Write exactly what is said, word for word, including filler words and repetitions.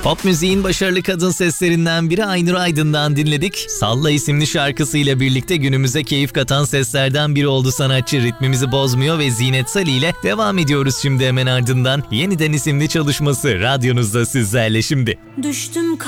Pop müziğin başarılı kadın seslerinden biri Aynur Aydın'dan dinledik. Salla isimli şarkısıyla birlikte günümüze keyif katan seslerden biri oldu sanatçı. Ritmimizi bozmuyor ve Zinet Salih ile devam ediyoruz şimdi hemen ardından. Yeniden isimli çalışması radyonuzda sizlerle şimdi. Düştüm